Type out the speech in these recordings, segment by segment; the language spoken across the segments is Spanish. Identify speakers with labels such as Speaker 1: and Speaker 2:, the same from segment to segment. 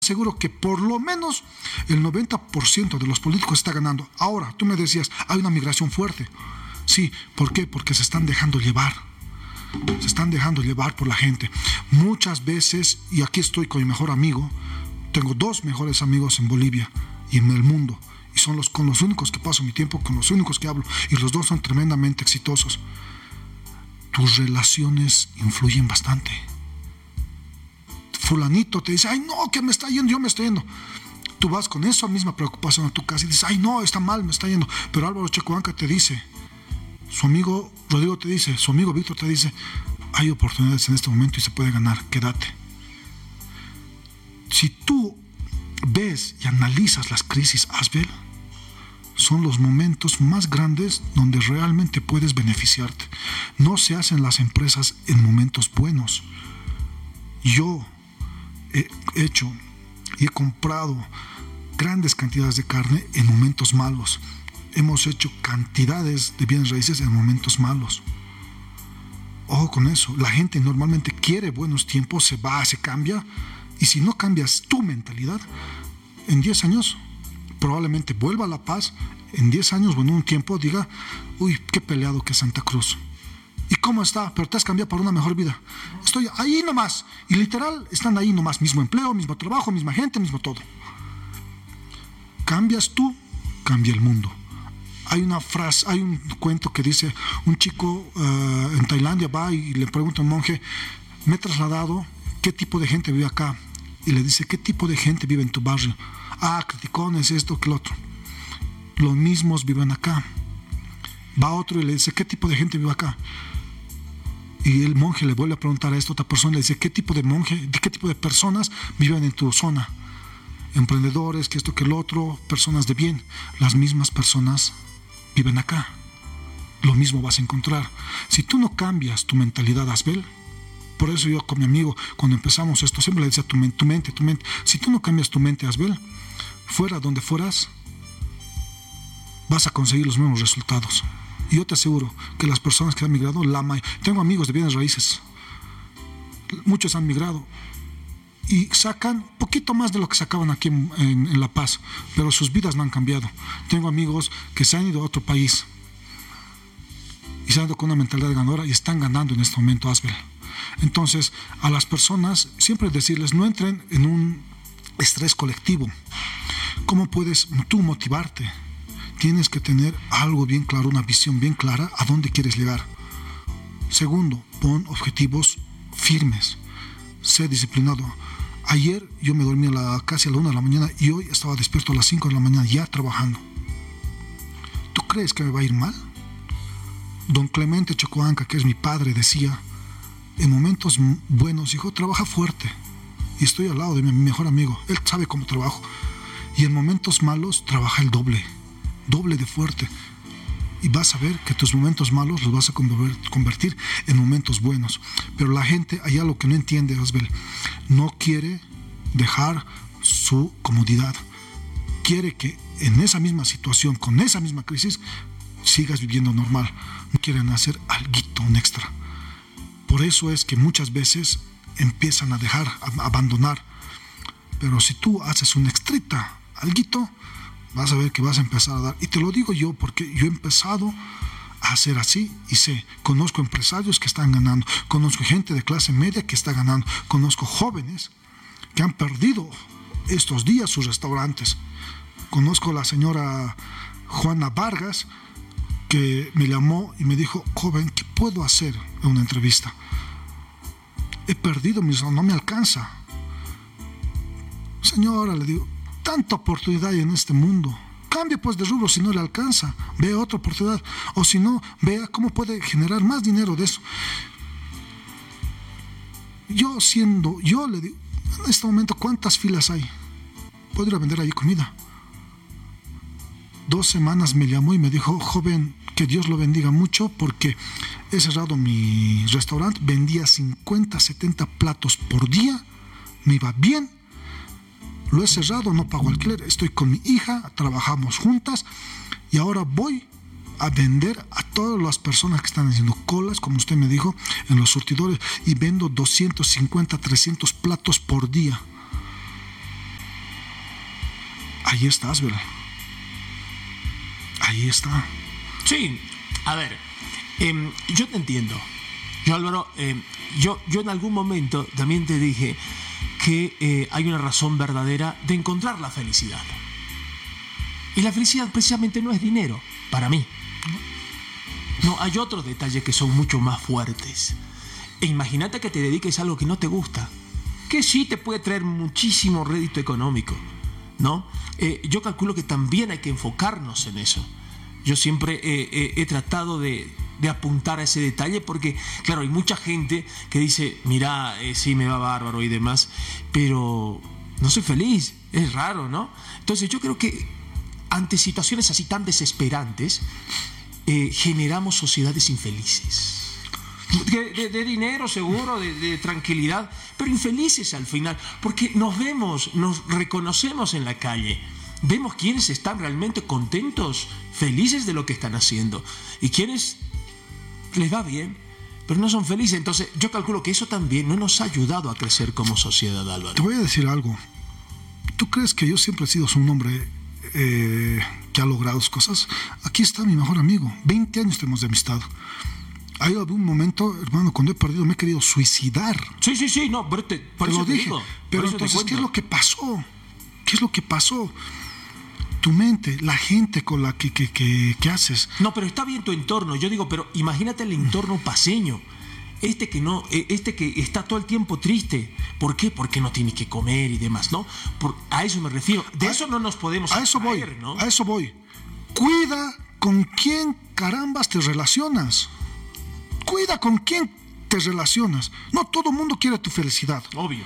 Speaker 1: Seguro que por lo menos el 90% de los políticos está ganando. Ahora, tú me decías, hay una migración fuerte. Sí, ¿por qué? Porque se están dejando llevar. Se están dejando llevar por la gente. Muchas veces, y aquí estoy con mi mejor amigo, tengo 2 mejores amigos en Bolivia y en el mundo, y son con los únicos que paso mi tiempo, con los únicos que hablo, y los 2 son tremendamente exitosos. Tus relaciones influyen bastante. Fulanito te dice, ay no, que me está yendo, yo me estoy yendo. Tú vas con esa misma preocupación a tu casa y dices, ay no, está mal, me está yendo. Pero Álvaro Choquehuanca te dice, su amigo Rodrigo te dice, su amigo Víctor te dice, hay oportunidades en este momento y se puede ganar, quédate. Si tú ves y analizas las crisis, Asbel, son los momentos más grandes donde realmente puedes beneficiarte. No se hacen las empresas en momentos buenos. Yo he hecho y he comprado grandes cantidades de carne en momentos malos. Hemos hecho cantidades de bienes raíces en momentos malos. Ojo con eso. La gente normalmente quiere buenos tiempos, se va, se cambia. Y si no cambias tu mentalidad, en 10 años probablemente vuelva a la paz. En 10 años o en un tiempo diga, uy, qué peleado que Santa Cruz. ¿Y cómo está? Pero te has cambiado para una mejor vida. Estoy ahí nomás. Y literal, están ahí nomás. Mismo empleo, mismo trabajo, misma gente, mismo todo. Cambias tú, cambia el mundo. Hay una frase, hay un cuento que dice, un chico en Tailandia va y le pregunta a un monje, me he trasladado, ¿qué tipo de gente vive acá? Y le dice, ¿qué tipo de gente vive en tu barrio? Ah, criticones, esto, que lo otro. Los mismos viven acá. Va otro y le dice, ¿qué tipo de gente vive acá? Y el monje le vuelve a preguntar a esta otra persona, le dice, ¿qué tipo de monje, qué tipo de personas viven en tu zona? Emprendedores, que esto, que el otro, personas de bien. Las mismas personas viven acá. Lo mismo vas a encontrar. Si tú no cambias tu mentalidad, Asbel, por eso yo con mi amigo, cuando empezamos esto, siempre le decía, tu mente. Si tú no cambias tu mente, Asbel, fuera donde fueras, vas a conseguir los mismos resultados. Y yo te aseguro que las personas que han migrado, tengo amigos de bienes raíces, muchos han migrado y sacan poquito más de lo que sacaban aquí en La Paz, pero sus vidas no han cambiado. Tengo amigos que se han ido a otro país y se han ido con una mentalidad ganadora y están ganando en este momento, Asbel. Entonces, a las personas siempre decirles, no entren en un estrés colectivo. ¿Cómo puedes tú motivarte? Tienes que tener algo bien claro, una visión bien clara a dónde quieres llegar. Segundo, pon objetivos firmes. Sé disciplinado. Ayer yo me dormí casi a la 1 de la mañana y hoy estaba despierto a las 5 de la mañana ya trabajando. ¿Tú crees que me va a ir mal? Don Clemente Choquehuanca, que es mi padre, decía, en momentos buenos, hijo, trabaja fuerte. Y estoy al lado de mi mejor amigo. Él sabe cómo trabajo. Y en momentos malos trabaja el doble de fuerte, y vas a ver que tus momentos malos los vas a convertir en momentos buenos. Pero la gente, allá lo que no entiende, Asbel, no quiere dejar su comodidad, quiere que en esa misma situación, con esa misma crisis, sigas viviendo normal. No quieren hacer alguito, un extra. Por eso es que muchas veces empiezan a abandonar. Pero si tú haces un extrita, alguito, vas a ver que vas a empezar a dar. Y te lo digo yo porque yo he empezado a hacer así y sé, conozco empresarios que están ganando, conozco gente de clase media que está ganando, conozco jóvenes que han perdido estos días sus restaurantes. Conozco a la señora Juana Vargas que me llamó y me dijo, joven, ¿qué puedo hacer en una entrevista? He perdido no me alcanza. Señora, le digo, tanta oportunidad hay en este mundo. Cambie pues de rubro si no le alcanza. Vea otra oportunidad. O si no, vea cómo puede generar más dinero de eso. Yo le digo, en este momento, ¿cuántas filas hay? Podría vender ahí comida. 2 semanas me llamó y me dijo, joven, que Dios lo bendiga mucho porque he cerrado mi restaurante. Vendía 50, 70 platos por día. Me iba bien. Lo he cerrado, no pago alquiler, estoy con mi hija, trabajamos juntas y ahora voy a vender a todas las personas que están haciendo colas, como usted me dijo, en los surtidores, y vendo 250, 300 platos por día. Ahí estás, ¿verdad? Ahí está.
Speaker 2: Sí, a ver, yo te entiendo. Yo, Álvaro, yo en algún momento también te dije que hay una razón verdadera de encontrar la felicidad. Y la felicidad precisamente no es dinero, para mí. No, hay otros detalles que son mucho más fuertes. E imagínate que te dediques a algo que no te gusta, que sí te puede traer muchísimo rédito económico, ¿no? Yo calculo que también hay que enfocarnos en eso. Yo siempre he tratado de apuntar a ese detalle porque, claro, hay mucha gente que dice, mira, sí, me va bárbaro y demás, pero no soy feliz, es raro, ¿no? Entonces yo creo que ante situaciones así tan desesperantes, generamos sociedades infelices. De dinero seguro, de tranquilidad, pero infelices al final, porque nos vemos, nos reconocemos en la calle, vemos quiénes están realmente contentos, felices de lo que están haciendo, y quienes les va bien, pero no son felices. Entonces yo calculo que eso también no nos ha ayudado a crecer como sociedad, Álvaro.
Speaker 1: Te voy a decir algo. ¿Tú crees que yo siempre he sido un hombre que ha logrado cosas? Aquí está mi mejor amigo, 20 años tenemos de amistad. Hay algún momento, hermano, cuando he perdido me he querido suicidar.
Speaker 2: Sí, no, por eso
Speaker 1: lo dije.
Speaker 2: digo,
Speaker 1: pero entonces, ¿qué es lo que pasó? ¿Qué es lo que pasó? Tu mente, la gente con la que haces.
Speaker 2: No, pero está bien tu entorno. Yo digo, pero imagínate el entorno paceño. Este que está todo el tiempo triste. ¿Por qué? Porque no tiene que comer y demás, ¿no? A eso me refiero. De eso no nos podemos
Speaker 1: abstraer,
Speaker 2: ¿no?
Speaker 1: A eso voy. Cuida con quién carambas te relacionas. Cuida con quién te relacionas. No todo el mundo quiere tu felicidad.
Speaker 2: Obvio.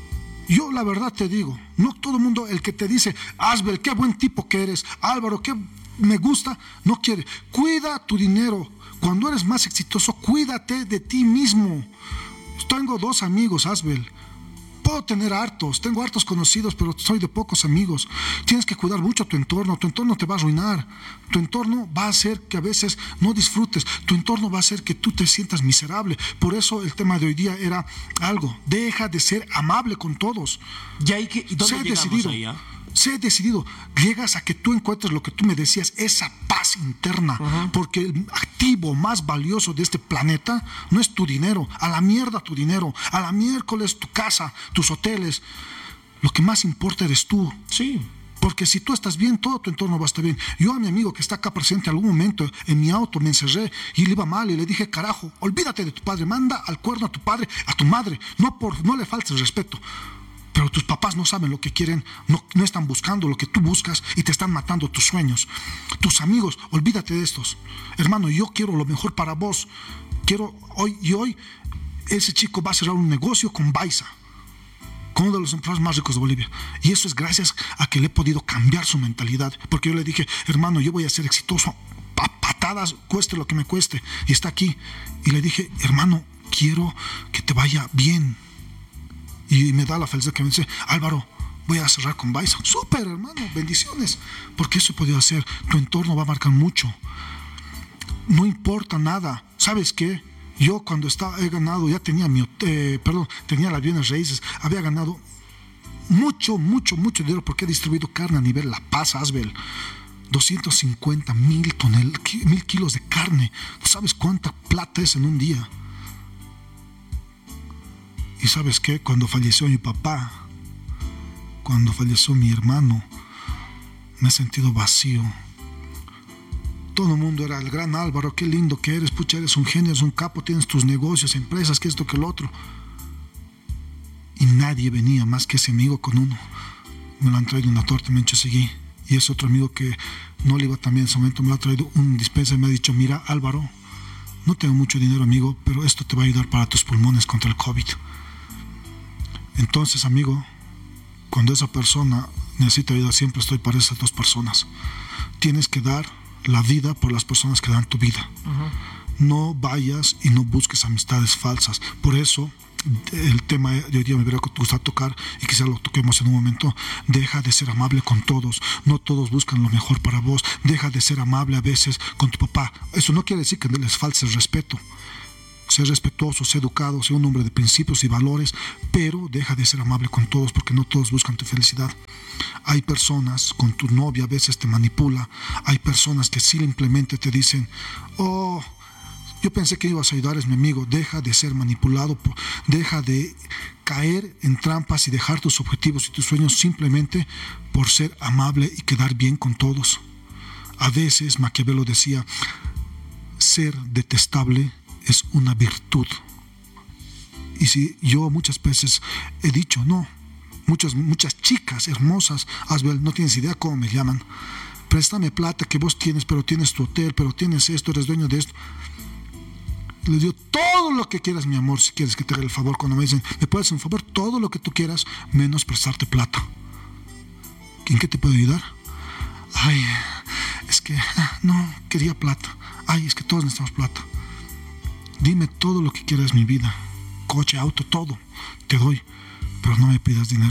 Speaker 1: Yo la verdad te digo, no todo el mundo, el que te dice, Asbel, qué buen tipo que eres, Álvaro, qué me gusta, no quiere. Cuida tu dinero. Cuando eres más exitoso, cuídate de ti mismo. Tengo 2 amigos, Asbel. Puedo tener tengo hartos conocidos, pero soy de pocos amigos. Tienes que cuidar mucho tu entorno te va a arruinar. Tu entorno va a hacer que a veces no disfrutes, tu entorno va a hacer que tú te sientas miserable. Por eso el tema de hoy día era algo, deja de ser amable con todos.
Speaker 2: ¿Y dónde llegamos ahí?
Speaker 1: Sé decidido, llegas a que tú encuentres lo que tú me decías, esa paz interna, porque el activo más valioso de este planeta no es tu dinero, a la mierda tu dinero, a la miércoles tu casa, tus hoteles, lo que más importa eres tú.
Speaker 2: Sí.
Speaker 1: Porque si tú estás bien, todo tu entorno va a estar bien. Yo a mi amigo que está acá presente, algún momento en mi auto me encerré y le iba mal y le dije, carajo, olvídate de tu padre, manda al cuerno a tu padre, a tu madre, no le faltes el respeto. Pero tus papás no saben lo que quieren, no están buscando lo que tú buscas y te están matando tus sueños. Tus amigos, olvídate de estos. Hermano, yo quiero lo mejor para vos. Hoy ese chico va a cerrar un negocio con Baiza, con uno de los empresarios más ricos de Bolivia. Y eso es gracias a que le he podido cambiar su mentalidad. Porque yo le dije, hermano, yo voy a ser exitoso a patadas, cueste lo que me cueste. Y está aquí. Y le dije, hermano, quiero que te vaya bien. Y me da la felicidad que me dice, Álvaro, voy a cerrar con Baiza. Súper, hermano, bendiciones. Porque eso he podido hacer. Tu entorno va a marcar mucho. No importa nada. ¿Sabes qué? Yo cuando he ganado, ya tenía tenía las bienes raíces, había ganado mucho dinero porque he distribuido carne a nivel La Paz, Asbel. 250,000 kilos de carne. ¿Sabes cuánta plata es en un día? Y ¿sabes qué? Cuando falleció mi papá, cuando falleció mi hermano, me he sentido vacío. Todo el mundo era el gran Álvaro, qué lindo que eres, pucha, eres un genio, eres un capo, tienes tus negocios, empresas, que esto, que lo otro. Y nadie venía más que ese amigo con uno. Me lo han traído una torta, me han hecho seguir. Y ese otro amigo que no le iba también en ese momento, me lo ha traído un dispensa y me ha dicho, mira, Álvaro, no tengo mucho dinero, amigo, pero esto te va a ayudar para tus pulmones contra el COVID. Entonces, amigo, cuando esa persona necesita ayuda, siempre estoy para esas 2 personas. Tienes que dar la vida por las personas que dan tu vida. No vayas y no busques amistades falsas. Por eso, el tema de hoy día me hubiera gustado tocar, y quizá lo toquemos en un momento. Deja de ser amable con todos. No todos buscan lo mejor para vos. Deja de ser amable a veces con tu papá. Eso no quiere decir que les faltes el respeto. sé respetuoso, sé educado, sé un hombre de principios y valores, pero deja de ser amable con todos porque no todos buscan tu felicidad. Hay personas, con tu novia a veces te manipula, hay personas que simplemente te dicen, oh, yo pensé que ibas a ayudar, es mi amigo. Deja de ser manipulado, deja de caer en trampas y dejar tus objetivos y tus sueños simplemente por ser amable y quedar bien con todos. A veces Maquiavelo decía, ser detestable es una virtud. Y si yo muchas veces he dicho, no, muchas chicas hermosas, Asbel, no tienes idea cómo me llaman. Préstame plata que vos tienes, pero tienes tu hotel, pero tienes esto, eres dueño de esto. Les digo, todo lo que quieras, mi amor, si quieres que te haga el favor. Cuando me dicen, me puedes hacer un favor, todo lo que tú quieras, menos prestarte plata. ¿En qué te puedo ayudar? Ay, es que, no, quería plata. Ay, es que todos necesitamos plata. Dime todo lo que quieras, mi vida. Coche, auto, todo, te doy, pero no me pidas dinero.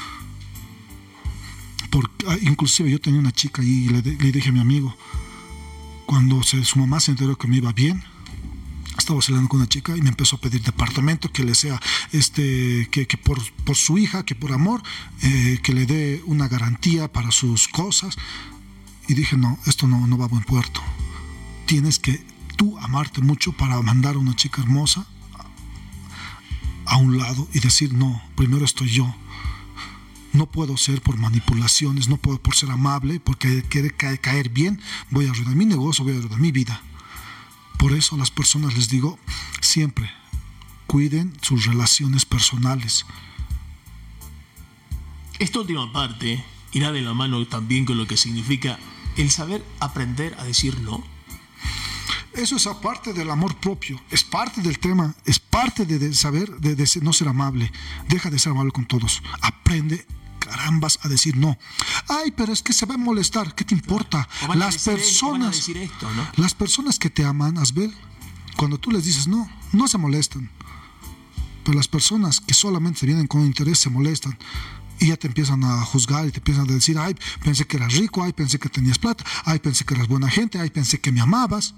Speaker 1: Porque, inclusive yo tenía una chica y le dije a mi amigo, cuando su mamá se enteró que me iba bien, estaba saliendo con una chica y me empezó a pedir departamento, que le sea, que por su hija, que por amor, que le dé una garantía para sus cosas. Y dije, no, esto no va a buen puerto. Tienes que tú amarte mucho para mandar a una chica hermosa a un lado y decir, no, primero estoy yo. No puedo ser por manipulaciones, no puedo por ser amable, porque quiere caer bien, voy a arruinar mi negocio, voy a arruinar mi vida. Por eso a las personas les digo, siempre cuiden sus relaciones personales.
Speaker 2: Esta última parte irá de la mano también con lo que significa el saber aprender a decir no.
Speaker 1: Eso es aparte del amor propio, es parte del tema, es parte de saber de no ser amable. Deja de ser amable con todos. Aprende, carambas, a decir no. Ay, pero es que se va a molestar, ¿qué te importa? Las personas que te aman, Asbel, cuando tú les dices no se molestan. Pero las personas que solamente vienen con interés se molestan. Y ya te empiezan a juzgar y te empiezan a decir, ay, pensé que eras rico, ay, pensé que tenías plata, ay, pensé que eras buena gente, ay, pensé que me amabas.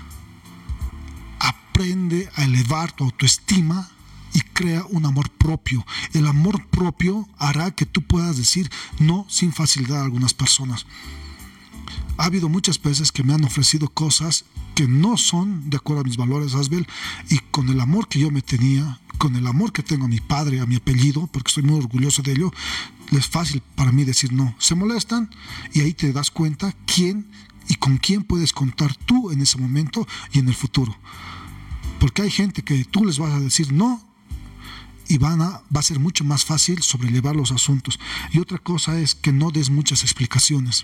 Speaker 1: Aprende a elevar tu autoestima y crea un amor propio. El amor propio hará que tú puedas decir no sin facilidad a algunas personas. Ha habido muchas veces que me han ofrecido cosas que no son de acuerdo a mis valores, Asbel, y con el amor que yo me tenía, con el amor que tengo a mi padre, a mi apellido, porque estoy muy orgulloso de ello, es fácil para mí decir no. Se molestan y ahí te das cuenta quién y con quién puedes contar tú en ese momento y en el futuro. Porque hay gente que tú les vas a decir no y va a ser mucho más fácil sobrellevar los asuntos. Y otra cosa es que no des muchas explicaciones.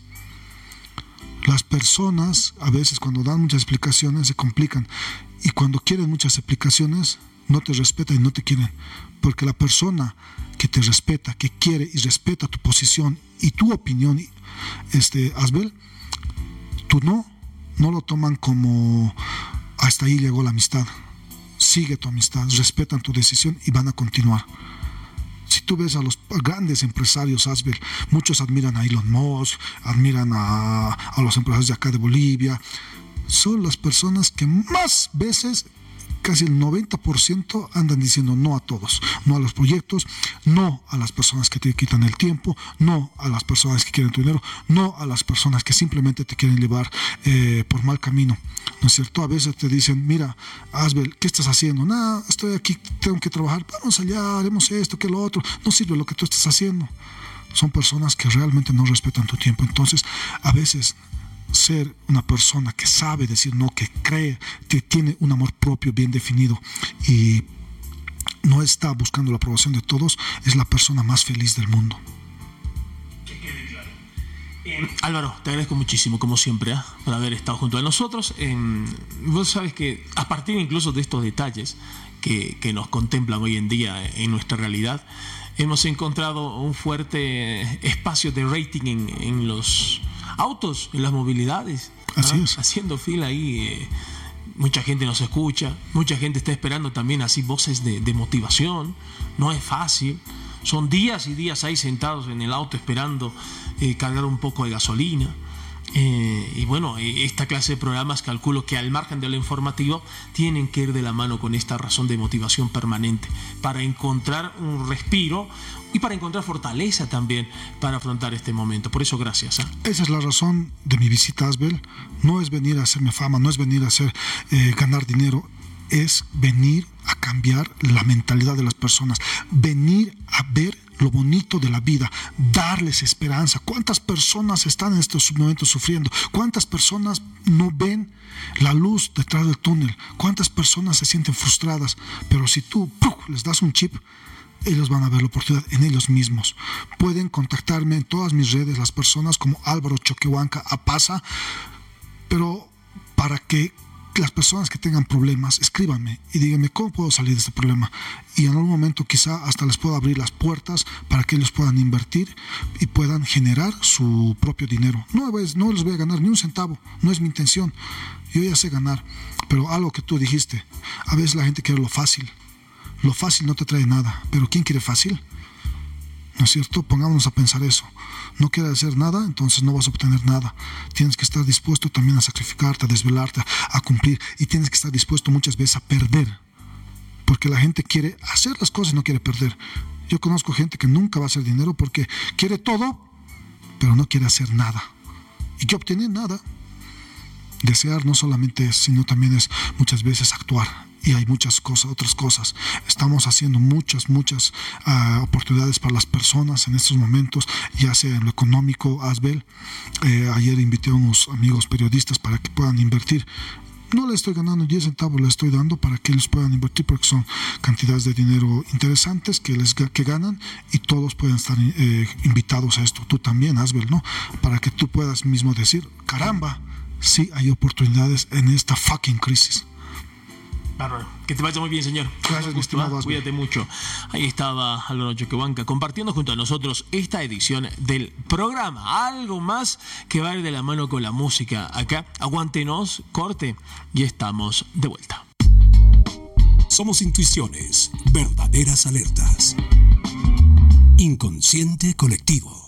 Speaker 1: Las personas a veces cuando dan muchas explicaciones se complican y cuando quieren muchas explicaciones no te respetan y no te quieren. Porque la persona que te respeta, que quiere y respeta tu posición y tu opinión, Asbel, tú no lo toman como hasta ahí llegó la amistad. Sigue tu amistad, respetan tu decisión y van a continuar. Si tú ves a los grandes empresarios, Asbel, muchos admiran a Elon Musk, admiran a los empresarios de acá de Bolivia. Son las personas que más veces, casi el 90%, andan diciendo no a todos, no a los proyectos, no a las personas que te quitan el tiempo, no a las personas que quieren tu dinero, no a las personas que simplemente te quieren llevar por mal camino, ¿no es cierto? A veces te dicen, mira, Asbel, ¿qué estás haciendo? Nada, estoy aquí, tengo que trabajar, vamos allá, haremos esto, que lo otro, no sirve lo que tú estás haciendo. Son personas que realmente no respetan tu tiempo. Entonces, a veces ser una persona que sabe decir no, que cree, que tiene un amor propio bien definido y no está buscando la aprobación de todos, es la persona más feliz del mundo.
Speaker 2: Que quede claro. Álvaro, te agradezco muchísimo, como siempre, por haber estado junto a nosotros. Vos sabes que a partir incluso de estos detalles que nos contemplan hoy en día en nuestra realidad, hemos encontrado un fuerte espacio de rating en los autos, en las movilidades.
Speaker 1: Así es.
Speaker 2: Haciendo fila ahí, mucha gente nos escucha, mucha gente está esperando también así voces de motivación. No es fácil, son días y días ahí sentados en el auto esperando cargar un poco de gasolina. Y bueno, esta clase de programas calculo que al margen de lo informativo tienen que ir de la mano con esta razón de motivación permanente para encontrar un respiro y para encontrar fortaleza también para afrontar este momento. Por eso, gracias.
Speaker 1: Esa es la razón de mi visita, Asbel. No es venir a hacerme fama, no es venir a hacer ganar dinero, es venir a cambiar la mentalidad de las personas, venir a ver lo bonito de la vida, darles esperanza. ¿Cuántas personas están en estos momentos sufriendo? ¿Cuántas personas no ven la luz detrás del túnel? ¿Cuántas personas se sienten frustradas? Pero si tú les das un chip, ellos van a ver la oportunidad en ellos mismos. Pueden contactarme en todas mis redes, las personas como Álvaro Choquehuanca Apaza, pero para que las personas que tengan problemas, escríbanme y díganme cómo puedo salir de este problema. Y en algún momento quizá hasta les puedo abrir las puertas para que ellos puedan invertir y puedan generar su propio dinero. No les voy a ganar ni un centavo, no es mi intención. Yo ya sé ganar, pero algo que tú dijiste, a veces la gente quiere lo fácil. Lo fácil no te trae nada, pero ¿quién quiere fácil? ¿No es cierto? Pongámonos a pensar eso. No quieres hacer nada, entonces no vas a obtener nada. Tienes que estar dispuesto también a sacrificarte, a desvelarte, a cumplir. Y tienes que estar dispuesto muchas veces a perder. Porque la gente quiere hacer las cosas y no quiere perder. Yo conozco gente que nunca va a hacer dinero porque quiere todo, pero no quiere hacer nada. ¿Y qué obtiene? Nada. Desear no solamente es, sino también es muchas veces actuar. Y hay muchas cosas, otras cosas. Estamos haciendo muchas oportunidades para las personas en estos momentos, ya sea en lo económico, Asbel. Ayer invité a unos amigos periodistas para que puedan invertir. No le estoy ganando 10 centavos, le estoy dando para que ellos puedan invertir, porque son cantidades de dinero interesantes que ganan y todos pueden estar invitados a esto. Tú también, Asbel, ¿no? Para que tú puedas mismo decir, caramba, sí hay oportunidades en esta fucking crisis.
Speaker 2: Bárbaro. Que te vaya muy bien, señor.
Speaker 1: Gracias, mi estimado Asbel.
Speaker 2: Cuídate mucho. Ahí estaba Álvaro Choquehuanca compartiendo junto a nosotros esta edición del programa. Algo más que va a ir de la mano con la música acá. Aguántenos, corte y estamos de vuelta.
Speaker 3: Somos intuiciones, verdaderas alertas. Inconsciente colectivo.